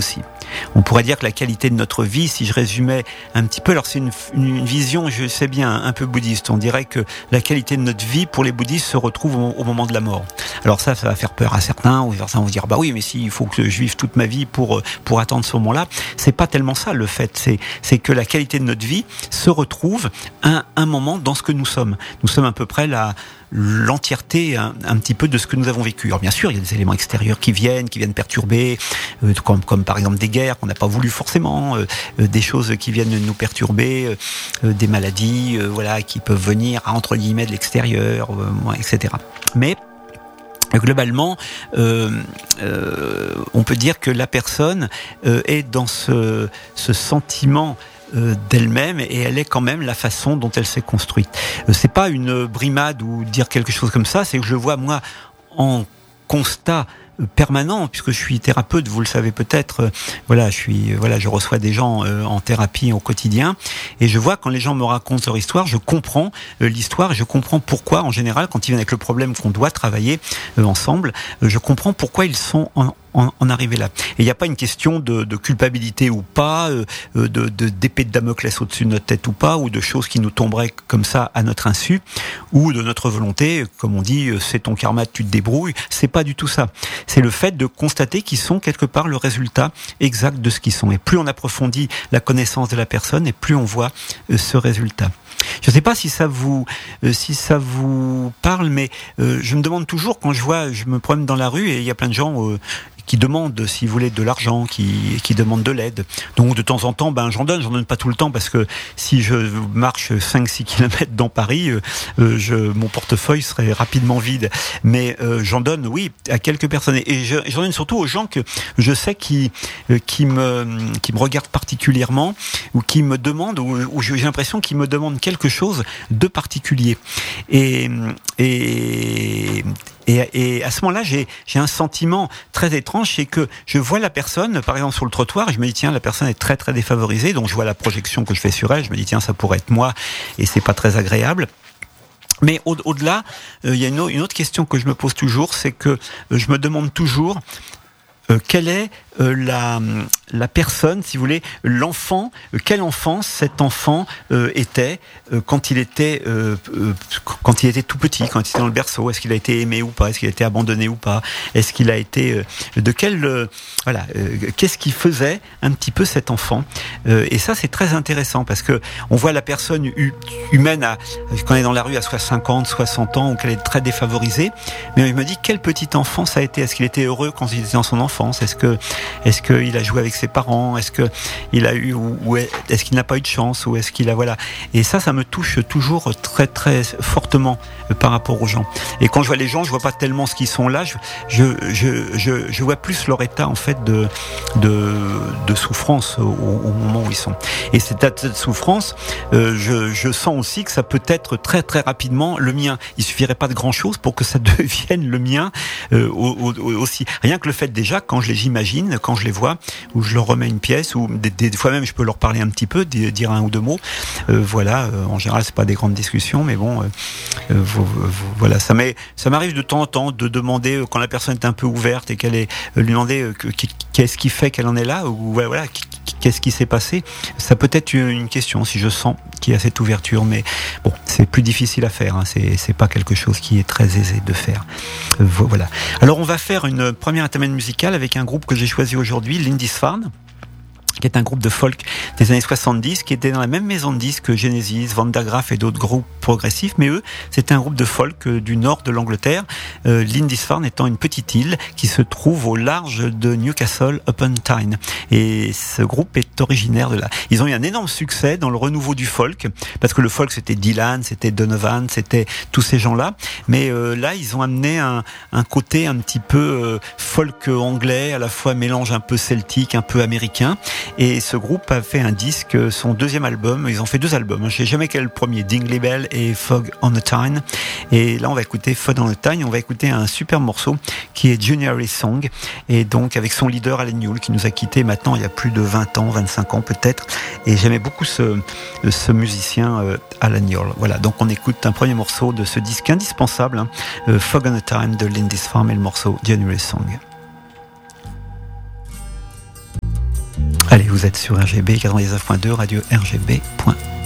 aussi. On pourrait dire que la qualité de notre vie, si je résumais un petit peu, alors c'est une vision, je sais bien, un peu bouddhiste. On dirait que la qualité de notre vie, pour les bouddhistes, se retrouve au moment de la mort. Alors ça va faire peur à certains, ou certains vont dire, bah oui, mais si, il faut que je vive toute ma vie pour attendre ce moment-là. C'est pas tellement ça, le fait. C'est que la qualité de notre vie se retrouve à un moment dans ce que nous sommes. Nous sommes à peu près l'entièreté un petit peu de ce que nous avons vécu. Alors bien sûr, il y a des éléments extérieurs qui viennent perturber, comme par exemple des guerres qu'on n'a pas voulu forcément, des choses qui viennent nous perturber, des maladies, voilà, qui peuvent venir entre guillemets de l'extérieur, etc. Mais globalement, on peut dire que la personne est dans ce sentiment d'elle-même, et elle est quand même la façon dont elle s'est construite. C'est pas une brimade ou dire quelque chose comme ça, c'est que je le vois moi en constat permanent, puisque je suis thérapeute, vous le savez peut-être. Je reçois des gens en thérapie au quotidien, et je vois quand les gens me racontent leur histoire, je comprends l'histoire, et je comprends pourquoi, en général, quand ils viennent avec le problème qu'on doit travailler ensemble, je comprends pourquoi ils sont en arriver là. Et il n'y a pas une question de culpabilité ou pas, d'épée de Damoclès au-dessus de notre tête ou pas, ou de choses qui nous tomberaient comme ça à notre insu, ou de notre volonté, comme on dit, c'est ton karma, tu te débrouilles. C'est pas du tout ça. C'est le fait de constater qu'ils sont quelque part le résultat exact de ce qu'ils sont. Et plus on approfondit la connaissance de la personne, et plus on voit ce résultat. Je ne sais pas si ça vous parle, mais je me demande toujours, quand je me promène dans la rue, et il y a plein de gens qui demandent, si vous voulez, de l'argent, qui demandent de l'aide. Donc de temps en temps, j'en donne pas tout le temps, parce que si je marche 5-6 kilomètres dans Paris, mon portefeuille serait rapidement vide. Mais j'en donne, oui, à quelques personnes. Et j'en donne surtout aux gens que je sais qui me regardent particulièrement, ou qui me demandent, ou j'ai l'impression qu'ils me demandent quelque chose de particulier. Et à ce moment-là, j'ai un sentiment très étrange, c'est que je vois la personne, par exemple sur le trottoir, et je me dis tiens, la personne est très très défavorisée, donc je vois la projection que je fais sur elle, je me dis tiens, ça pourrait être moi, et c'est pas très agréable. Mais au-delà, il y a une autre question que je me pose toujours, c'est que je me demande toujours quelle est la personne, si vous voulez, l'enfant, quel enfant cet enfant était quand il était tout petit, quand il était dans le berceau. Est-ce qu'il a été aimé ou pas? Est-ce qu'il a été abandonné ou pas? Est-ce qu'il a été qu'est-ce qui faisait un petit peu cet enfant? Et ça, c'est très intéressant, parce que on voit la personne humaine quand elle est dans la rue à 50, 60 ans, ou qu'elle est très défavorisée. Mais je me dis, quel petit enfant ça a été? Est-ce qu'il était heureux quand il était dans son enfance? Est-ce qu'il a joué avec ses parents? Est-ce qu'il a eu, ou est-ce qu'il n'a pas eu de chance? Ou est-ce qu'il a, voilà. Et ça me touche toujours très très fortement par rapport aux gens. Et quand je vois les gens, je vois pas tellement ce qu'ils sont là. Je vois plus leur état en fait de souffrance au moment où ils sont. Et cette souffrance, je sens aussi que ça peut être très très rapidement le mien. Il suffirait pas de grand chose pour que ça devienne le mien aussi. Rien que le fait déjà, quand je les imagine, quand je les vois, ou je leur remets une pièce, ou des fois même je peux leur parler un petit peu, dire un ou deux mots. En général c'est pas des grandes discussions, mais bon, voilà, ça m'arrive de temps en temps de demander, quand la personne est un peu ouverte, et qu'elle est lui demander qu'est-ce qui fait qu'elle en est là, ou voilà, qu'est-ce qui s'est passé. Ça peut être une question, si je sens qu'il y a cette ouverture, mais bon, c'est plus difficile à faire, hein. C'est pas quelque chose qui est très aisé de faire. Voilà. Alors on va faire une première intermède musicale avec un groupe que j'ai choisi aujourd'hui, Lindisfarne, qui est un groupe de folk des années 70, qui était dans la même maison de disques que Genesis, Van der Graaf et d'autres groupes progressifs, mais eux, c'était un groupe de folk du nord de l'Angleterre, Lindisfarne étant une petite île qui se trouve au large de Newcastle upon Tyne. Et ce groupe est originaire de là. Ils ont eu un énorme succès dans le renouveau du folk, parce que le folk c'était Dylan, c'était Donovan, c'était tous ces gens-là, mais là ils ont amené un côté un petit peu folk anglais, à la fois mélange un peu celtique, un peu américain. Et ce groupe a fait un disque, son deuxième album. Ils ont fait 2 albums. Je sais jamais quel est le premier, Dingley Bell et Fog on the Tyne. Et là, on va écouter Fog on the Tyne. On va écouter un super morceau qui est January Song. Et donc, avec son leader Alan Newell, qui nous a quittés maintenant il y a plus de 20 ans, 25 ans peut-être. Et j'aimais beaucoup ce musicien Alan Newell. Voilà. Donc, on écoute un premier morceau de ce disque indispensable, Fog on the Tyne de Lindisfarne, et le morceau January Song. Allez, vous êtes sur RGB 99.2, radio RGB.fr.